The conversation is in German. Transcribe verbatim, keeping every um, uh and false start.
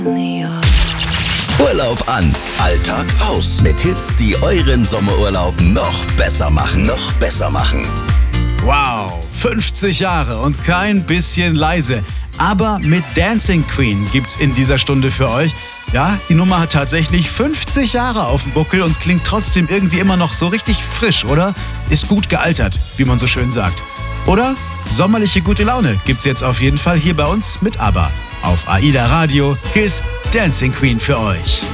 Urlaub an, Alltag aus. Mit Hits, die euren Sommerurlaub noch besser machen. Noch besser machen. Wow, fünfzig Jahre und kein bisschen leise. Aber mit Dancing Queen gibt's in dieser Stunde für euch. Ja, die Nummer hat tatsächlich fünfzig Jahre auf dem Buckel und klingt trotzdem irgendwie immer noch so richtig frisch, oder? Ist gut gealtert, wie man so schön sagt. Oder? Sommerliche gute Laune gibt's jetzt auf jeden Fall hier bei uns mit ABBA. Auf AIDA Radio. Hier ist Dancing Queen für euch.